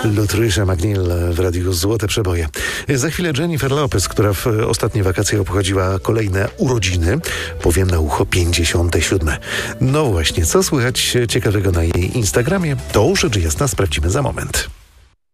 Lutrysza McNeil w Radiu Złote Przeboje. Za chwilę Jennifer Lopez, która w ostatnie wakacje obchodziła kolejne urodziny. Powiem na ucho 57. No właśnie, co słychać ciekawego na jej Instagramie? To rzecz jasna sprawdzimy za moment.